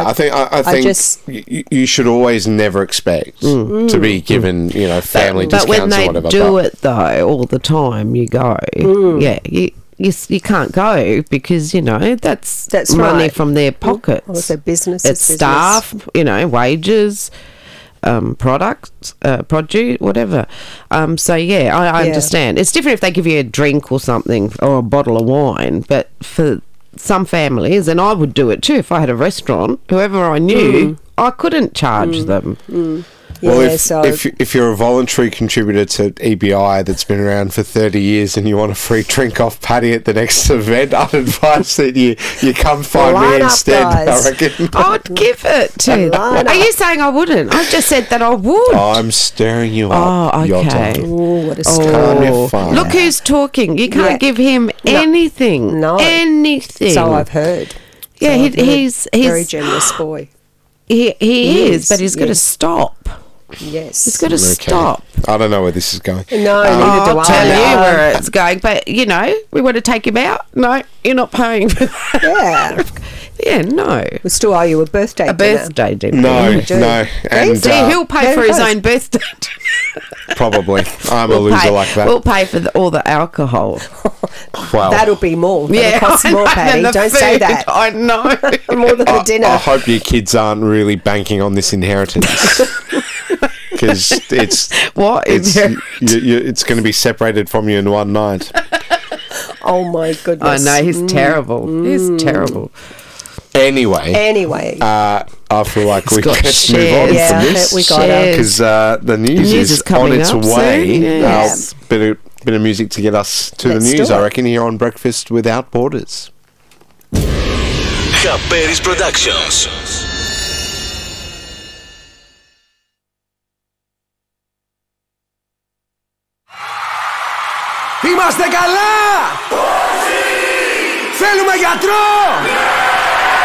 I think you should always never expect to be given, family discounts but when they or whatever. do it though, all the time, you go, you can't go because that's money right. from their pockets. Also, business. It's staff, wages. Products, produce, whatever. I understand. It's different if they give you a drink or something or a bottle of wine, but for some families, and I would do it too if I had a restaurant, whoever I knew, I couldn't charge them. Well, if you're a voluntary contributor to EBI that's been around for 30 years and you want a free drink off Paddy at the next event, I'd advise that you come find me instead, guys. I reckon. I'd give it to them. Are you saying I wouldn't? I just said that I would. I'm stirring you up. Oh, okay. Oh, what a Calm your fire. Look who's talking. You can't give him anything. No. Anything. So I've heard. Yeah, he's very generous boy. He is, but he's got to stop. Yes. He's got to stop. I don't know where this is going. No, I'll tell you where it's going. But, we want to take him out. No, you're not paying for that. Yeah. Yeah, no. We still owe you a birthday dinner. Birthday dinner. No. And See, he'll pay for his own birthday probably. I'm a loser like that. We'll pay for all the alcohol. Well, that'll be more. That'll cost more, Paddy. Don't say that. I know. More than the dinner. I hope your kids aren't really banking on this inheritance. Because it's going to be separated from you in one night. Oh my goodness! I know, he's terrible. He's terrible. Anyway, I feel like we can move on from this. We got it because the news is on its way. Yes. Bit of music to get us to the news, I reckon, here on Breakfast Without Borders. Χαπέρης Productions. Είμαστε καλά! Θέλουμε γιατρό!